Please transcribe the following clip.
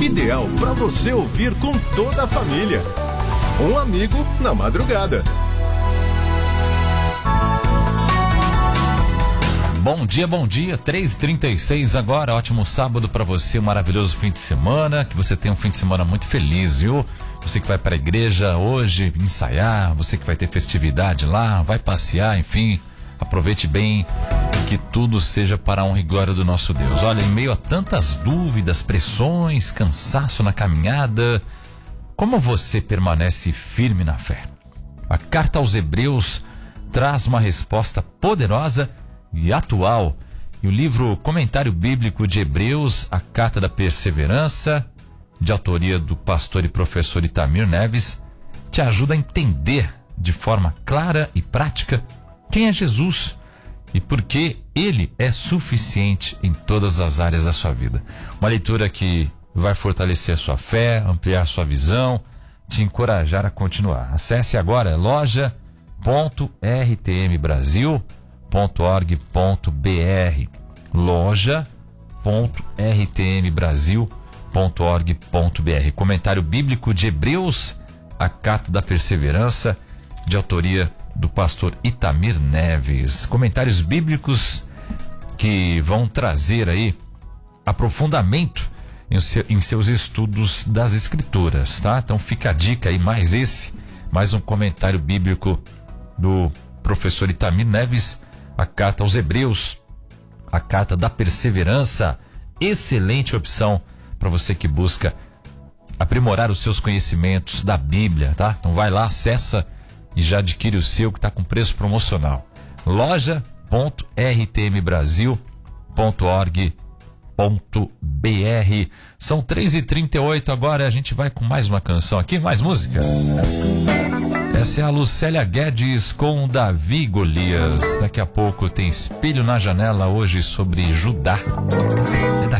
ideal para você ouvir com toda a família. Um amigo na madrugada. Bom dia, 3h36 agora, ótimo sábado pra você, um maravilhoso fim de semana, que você tenha um fim de semana muito feliz, viu? Você que vai pra igreja hoje ensaiar, você que vai ter festividade lá, vai passear, enfim, aproveite bem, que tudo seja para a honra e glória do nosso Deus. Olha, em meio a tantas dúvidas, pressões, cansaço na caminhada, como você permanece firme na fé? A carta aos Hebreus traz uma resposta poderosa e atual. E o livro Comentário Bíblico de Hebreus, a Carta da Perseverança, de autoria do pastor e professor Itamir Neves, te ajuda a entender de forma clara e prática quem é Jesus e por que ele é suficiente em todas as áreas da sua vida. Uma leitura que vai fortalecer a sua fé, ampliar a sua visão, te encorajar a continuar. Acesse agora loja.rtmbrasil.org.br, loja.rtmbrasil.org.br. Comentário Bíblico de Hebreus, a Carta da Perseverança, de autoria do pastor Itamir Neves. Comentários bíblicos que vão trazer aí aprofundamento em seus estudos das Escrituras, tá? Então fica a dica aí, mais um comentário bíblico do professor Itamir Neves, a Carta aos Hebreus, a Carta da Perseverança, excelente opção para você que busca aprimorar os seus conhecimentos da Bíblia, tá? Então vai lá, acessa e já adquire o seu, que está com preço promocional. loja.rtmbrasil.org.br. São 3h38 agora, a gente vai com mais uma canção aqui, mais música. Essa é a Lucélia Guedes com Davi e Golias. Daqui a pouco tem Espelho na Janela, hoje sobre Judá.